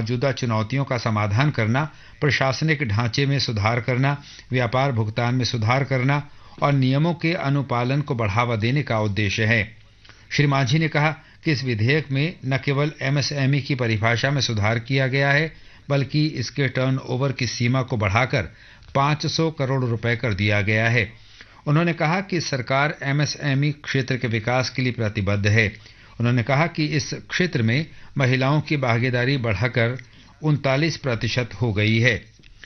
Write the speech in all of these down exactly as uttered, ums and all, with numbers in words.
मौजूदा चुनौतियों का समाधान करना, प्रशासनिक ढांचे में सुधार करना, व्यापार भुगतान में सुधार करना और नियमों के अनुपालन को बढ़ावा देने का उद्देश्य है। श्री मांझी ने कहा कि इस विधेयक में न केवल एमएसएमई की परिभाषा में सुधार किया गया है, बल्कि इसके टर्नओवर की सीमा को बढ़ाकर पाँच सौ करोड़ रुपए कर दिया गया है। उन्होंने कहा कि सरकार एमएसएमई क्षेत्र के विकास के लिए प्रतिबद्ध है। उन्होंने कहा कि इस क्षेत्र में महिलाओं की भागीदारी बढ़ाकर उनतालीस प्रतिशत हो गई है।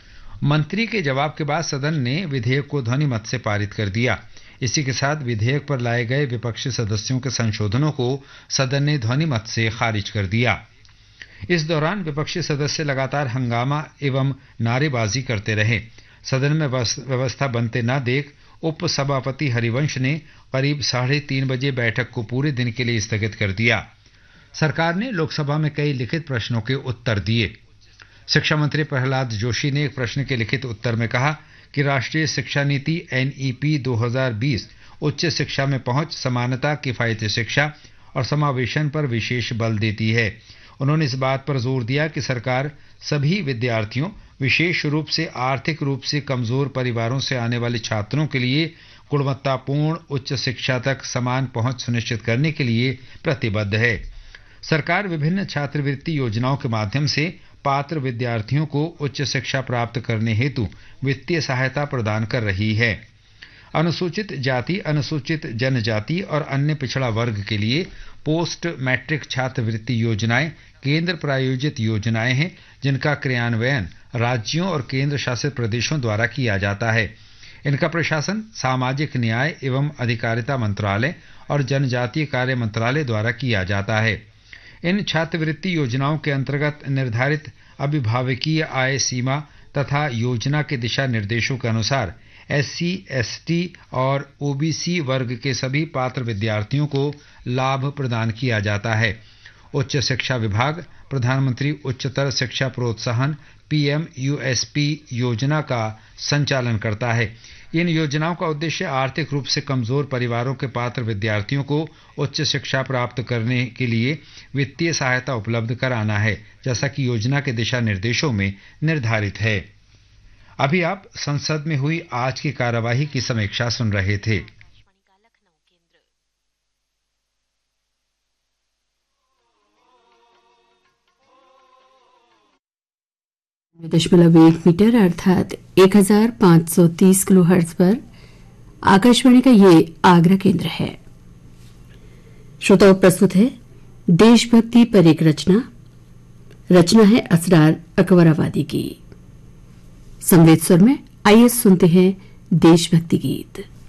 मंत्री के जवाब के बाद सदन ने विधेयक को ध्वनिमत से पारित कर दिया। इसी के साथ विधेयक पर लाए गए विपक्षी सदस्यों के संशोधनों को सदन ने ध्वनिमत से खारिज कर दिया। इस दौरान विपक्षी सदस्य लगातार हंगामा एवं नारेबाजी करते रहे। सदन में व्यवस्था बनते न देख उप सभापति हरिवंश ने करीब साढ़े तीन बजे बैठक को पूरे दिन के लिए स्थगित कर दिया। सरकार ने लोकसभा में कई लिखित प्रश्नों के उत्तर दिए। शिक्षा मंत्री प्रहलाद जोशी ने एक प्रश्न के लिखित उत्तर में कहा कि राष्ट्रीय शिक्षा नीति एनईपी दो हज़ार बीस उच्च शिक्षा में पहुंच, समानता, किफायती शिक्षा और समावेशन पर विशेष बल देती है। उन्होंने इस बात पर जोर दिया कि सरकार सभी विद्यार्थियों, विशेष रूप से आर्थिक रूप से कमजोर परिवारों से आने वाले छात्रों के लिए गुणवत्तापूर्ण उच्च शिक्षा तक समान पहुंच सुनिश्चित करने के लिए प्रतिबद्ध है। सरकार विभिन्न छात्रवृत्ति योजनाओं के माध्यम से पात्र विद्यार्थियों को उच्च शिक्षा प्राप्त करने हेतु वित्तीय सहायता प्रदान कर रही है। अनुसूचित जाति, अनुसूचित जनजाति और अन्य पिछड़ा वर्ग के लिए पोस्ट मैट्रिक छात्रवृत्ति योजनाएं केंद्र प्रायोजित योजनाएं हैं, जिनका क्रियान्वयन राज्यों और केंद्र शासित प्रदेशों द्वारा किया जाता है। इनका प्रशासन सामाजिक न्याय एवं अधिकारिता मंत्रालय और जनजातीय कार्य मंत्रालय द्वारा किया जाता है। इन छात्रवृत्ति योजनाओं के अंतर्गत निर्धारित अभिभावकीय आय सीमा तथा योजना के दिशा निर्देशों के अनुसार एससी, एसटी और ओबीसी वर्ग के सभी पात्र विद्यार्थियों को लाभ प्रदान किया जाता है। उच्च शिक्षा विभाग प्रधानमंत्री उच्चतर शिक्षा प्रोत्साहन पीएम यूएसपी योजना का संचालन करता है। इन योजनाओं का उद्देश्य आर्थिक रूप से कमजोर परिवारों के पात्र विद्यार्थियों को उच्च शिक्षा प्राप्त करने के लिए वित्तीय सहायता उपलब्ध कराना है, जैसा कि योजना के दिशा निर्देशों में निर्धारित है। अभी आप संसद में हुई आज की कार्यवाही की समीक्षा सुन रहे थे। दशमलव एक मीटर अर्थात एक हजार पांच सौ तीस किलो हर्ट्ज पर आकाशवाणी का ये आगरा केंद्र है। श्रोताओं, प्रस्तुत है देशभक्ति पर एक रचना। रचना है असरार अकबराबादी की। संवेद स्वर में आइए सुनते हैं देशभक्ति गीत।